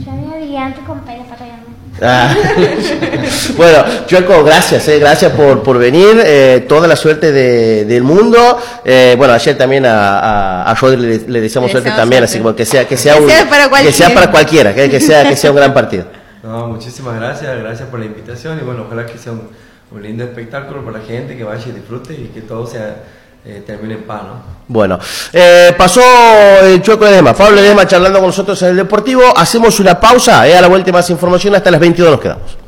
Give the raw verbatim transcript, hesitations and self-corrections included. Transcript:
Sueño brillante con Pérez Patoyama. Ah. Bueno, Chueco, gracias, eh, gracias por, por venir, eh, toda la suerte de, del mundo. Eh, bueno, ayer también a, a, a Rodri le, le deseamos suerte también, suerte. Así como que sea, que sea, un, que sea para cualquiera, que sea, para cualquiera que, que, sea, que sea un gran partido. No, muchísimas gracias, gracias por la invitación y bueno, ojalá que sea un, un lindo espectáculo para la gente, que vaya y disfrute y que todo sea eh, termine en paz, ¿no? Bueno, eh, pasó el Chueco Ledesma, Pablo Ledesma charlando con nosotros en el Deportivo. Hacemos una pausa, eh, a la vuelta más información, hasta las veintidós nos quedamos.